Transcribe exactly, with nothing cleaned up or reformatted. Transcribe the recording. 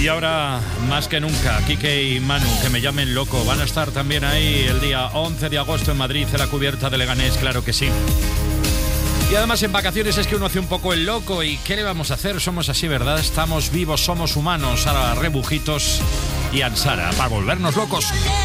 Y ahora, más que nunca, Quique y Manu, que me llamen loco, van a estar también ahí el día once de agosto en Madrid, en la cubierta de Leganés, claro que sí. Y además en vacaciones es que uno hace un poco el loco. ¿Y qué le vamos a hacer? Somos así, ¿verdad? Estamos vivos, somos humanos. Ahora rebujitos y ansara para volvernos locos.